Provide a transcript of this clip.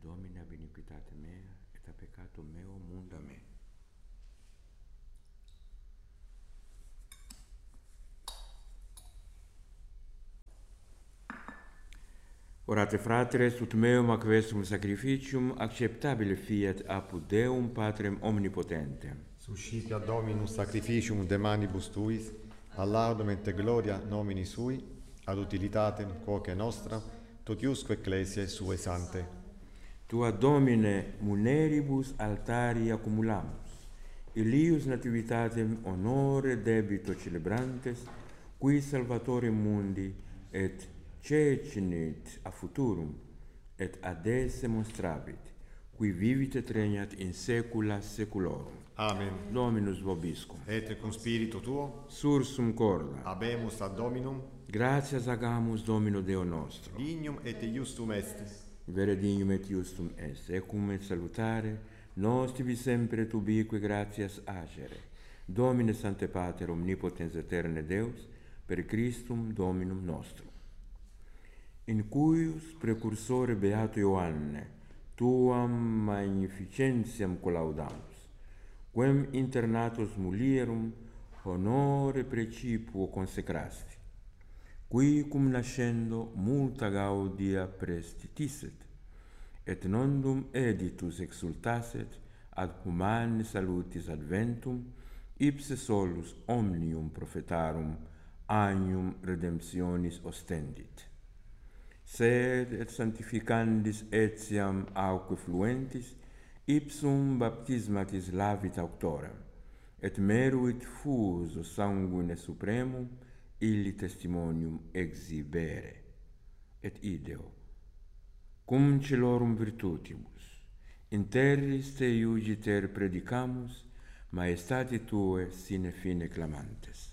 Domine ab iniquitate mea, et a peccatum meo munda me. Orate fratres, ut meum ac vestum sacrificium acceptabile fiat apud Deum Patrem omnipotentem. Suscipia Dominus sacrificium de manibus tuis, a laudum et gloria nomini sui, ad utilitatem quoque nostra, totiusque ecclesiae sue sante. Tua Domine muneribus altari accumulamus, illius nativitatem honore debito celebrantes, qui Salvatore mundi et cecinit a futurum, et ad esse monstravit, qui vivit et regnat in saecula saeculorum. Amen. Dominus vobiscum. Et cum spiritu tuo, Sursum corda. habemus ad Dominum, Gratias agamus Domino Deo nostro. dignum et iustum est, Vere dignum et iustum est, ecum et salutare, nos tibi sempre et ubique gratias agere. Domine Sancte Pater omnipotens aeterne Deus, per Christum Dominum nostrum. In cuius precursore beato Ioanne, tuam magnificentiam collaudamus, quem internatus mulierum honore precipuo consecrasti, qui cum nascendo multa gaudia prestitisset, et nondum editus exultasset ad humani salutis adventum, ipse solus omnium prophetarum agnum redemptionis ostendit. Sed et sanctificandis etiam auque fluentis, ipsum baptismatis lavit auctorem, et meruit fuso sanguine supremum illi testimonium exhibere. Et ideo, cum celorum virtutibus, in terris te iugiter predicamus, maestate tue sine fine clamantes.